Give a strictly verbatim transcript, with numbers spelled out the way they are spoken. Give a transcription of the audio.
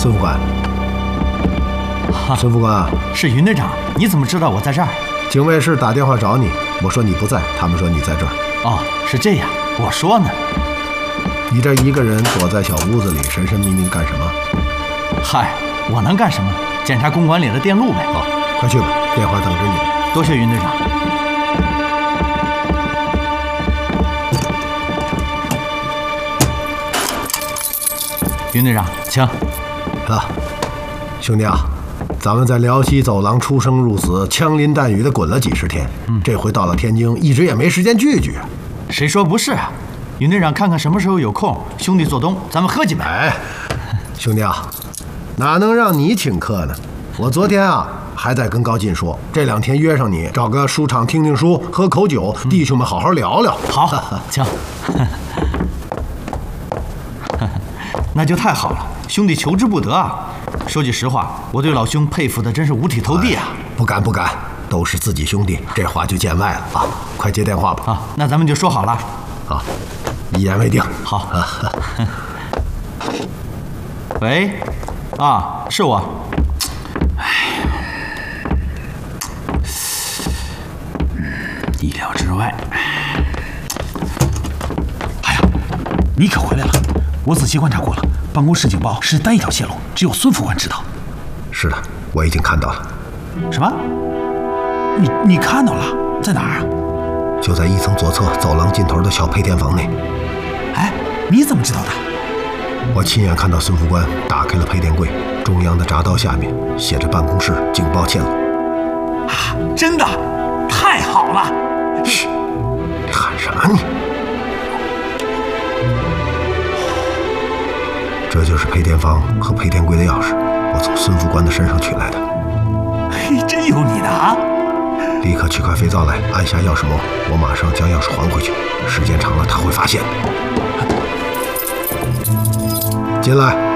孙副官，孙副官， 是云队长，你怎么知道我在这儿？ 警卫室打电话找你，我说你不在，他们说你在这儿。 哦，是这样，我说呢。 你这一个人躲在小屋子里，神神秘秘干什么？ 嗨，我能干什么？检查公馆里的电路呗。 好，快去吧，电话等着你。 多谢云队长。云队长，请。 啊，兄弟啊，咱们在辽西走廊出生入死、枪林弹雨的滚了几十天，嗯，这回到了天津，一直也没时间聚聚。 谁说不是啊？云队长，看看什么时候有空，兄弟做东，咱们喝几杯。 哎，兄弟啊，哪能让你请客呢？我昨天啊还在跟高进说，这两天约上你，找个书场听听书，喝口酒，嗯、弟兄们好好聊聊。 好，请。那就太好了，兄弟求之不得啊！说句实话，我对老兄佩服的真是五体投地啊！ 哎、不敢不敢，都是自己兄弟，这话就见外了啊！快接电话吧。 啊，那咱们就说好了。 好，一言为定。 好。喂，啊，是我。 哎，意料之外。哎呀，你可回来了！我仔细观察过了，办公室警报是单一条泄露，只有孙副官知道。 是的，我已经看到了。 什么？你你看到了？在哪儿啊？ 就在一层左侧走廊尽头的小配电房内。 哎，你怎么知道的？ 我亲眼看到孙副官打开了配电柜，中央的闸道下面写着办公室警报泄露。 啊，真的？太好了！ 嘘，你喊什么你？这就是配电房和配电柜的钥匙，我从孙副官的身上取来的。 嘿，真有你的啊！ 立刻取块肥皂来，按下钥匙钮，我马上将钥匙还回去。时间长了他会发现。进来。